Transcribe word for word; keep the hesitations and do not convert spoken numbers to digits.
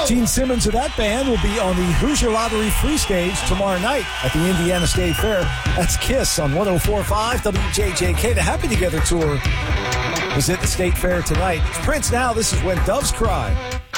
Gene Simmons of that band will be on the Hoosier Lottery Free Stage tomorrow night at the Indiana State Fair. That's KISS on one oh four point five W J J K. The Happy Together Tour is at the State Fair tonight. It's Prince now. This is When Doves Cry.